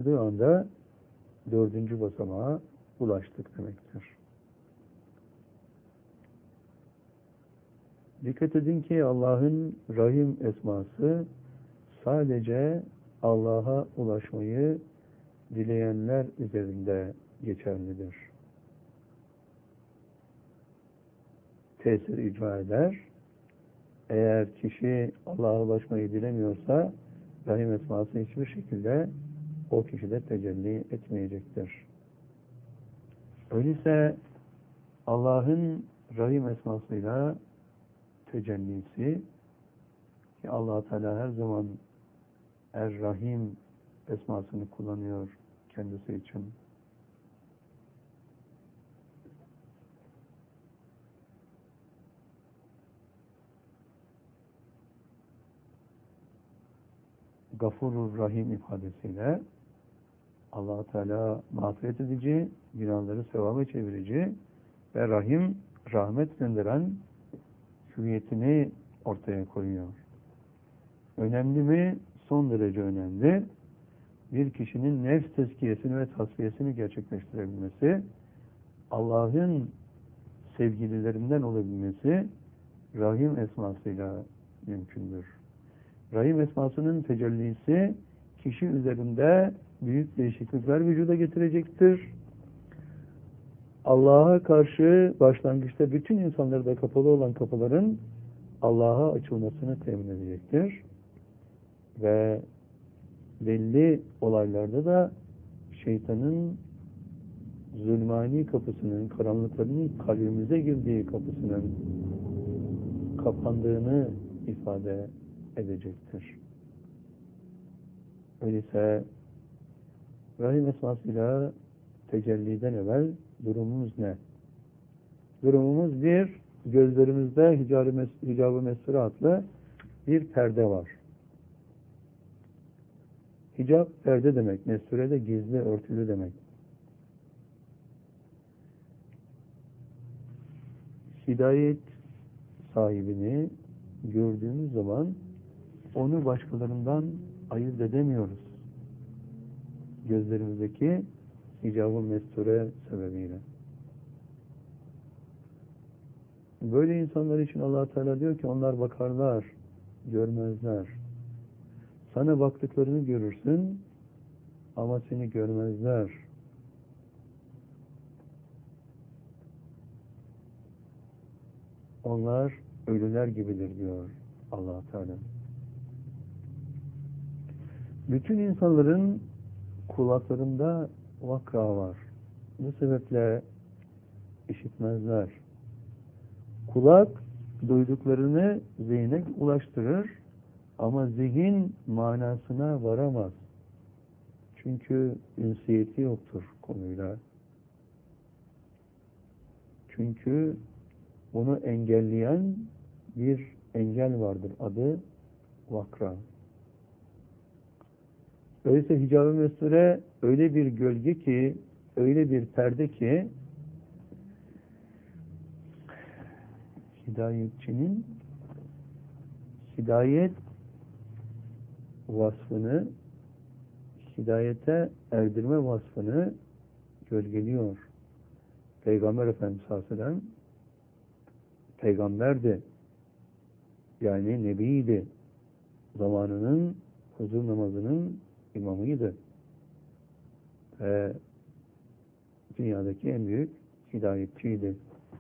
başladığı anda 4. basamağa ulaştık demektir. Dikkat edin ki Allah'ın Rahim esması sadece Allah'a ulaşmayı dileyenler üzerinde geçerlidir. Tesir icra eder. Eğer kişi Allah'a ulaşmayı dilemiyorsa Rahim esması hiçbir şekilde o kişide tecelli etmeyecektir. Öyleyse Allah'ın Rahim esmasıyla tecellisi ki Allah Teala her zaman Er-Rahim esmasını kullanıyor kendisi için. Gafurur Rahim ifadesiyle Allah Teala mağfiret edici, günahları sevaba çevirici ve Rahim, rahmet gönderen hüviyetini ortaya koyuyor. Önemli mi? Son derece önemli. Bir kişinin nefs tezkiyesini ve tasfiyesini gerçekleştirebilmesi, Allah'ın sevgililerinden olabilmesi Rahim esmasıyla mümkündür. Rahim esmasının tecellisi kişi üzerinde büyük değişiklikler vücuda getirecektir. Allah'a karşı başlangıçta bütün insanlarda kapalı olan kapıların Allah'a açılmasını temin edecektir. Ve belli olaylarda da şeytanın zulmani kapısının, karanlıklarının kalbimize girdiği kapısının kapandığını ifade edecektir. Öyleyse Rahim esmasıyla tecelliden evvel durumumuz ne? Durumumuz bir, gözlerimizde hicab-ı mesture adlı bir perde var. Hicap perde demek, mesture de gizli, örtülü demek. Hidayet sahibini gördüğümüz zaman onu başkalarından ayırt edemiyoruz. Gözlerimizdeki hicab-ı mesture sebebiyle. Böyle insanlar için Allah Teala diyor ki onlar bakarlar, görmezler. Sana baktıklarını görürsün ama seni görmezler. Onlar ölüler gibidir diyor Allah Teala. Bütün insanların kulaklarında vakra var. Bu sebeple işitmezler. Kulak duyduklarını zihne ulaştırır ama zihin manasına varamaz. Çünkü ünsiyeti yoktur konuyla. Çünkü bunu engelleyen bir engel vardır. Adı vakra. Öyleyse hicab-ı mesture öyle bir gölge ki, öyle bir perde ki hidayetçinin hidayet vasfını, hidayete erdirme vasfını gölgeliyor. Peygamber Efendimiz sallallahu aleyhi ve sellem peygamberdi. Yani nebiydi. Zamanının huzur namazının imamıydı. Ve dünyadaki en büyük hidayetçiydi.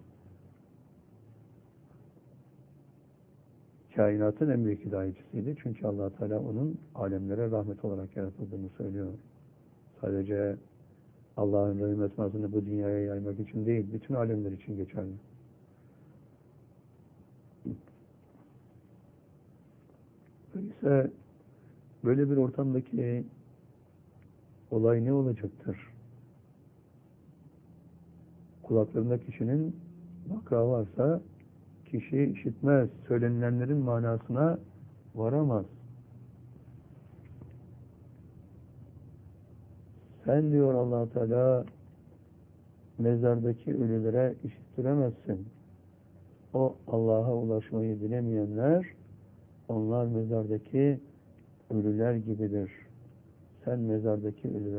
Kainatın en büyük hidayetçisiydi. Çünkü Allah Teala onun alemlere rahmet olarak yaratıldığını söylüyor. Sadece Allah'ın rahim esmasını bu dünyaya yaymak için değil, bütün alemler için geçerli. Öyleyse böyle bir ortamdaki olay ne olacaktır? Kulaklarında kişinin vakra varsa kişi işitmez, söylenilenlerin manasına varamaz. Sen diyor Allah Teala mezardaki ölülere işittiremezsin. O Allah'a ulaşmayı dilemeyenler onlar mezardaki ölüler gibidir. Sen mezardaki ölüler